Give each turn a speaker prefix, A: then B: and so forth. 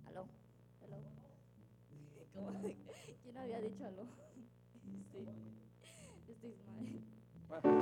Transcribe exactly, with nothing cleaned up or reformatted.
A: Aló, aló. ¿Cómo? ¿Quién había dicho aló? Sí, estoy mal.
B: Bueno.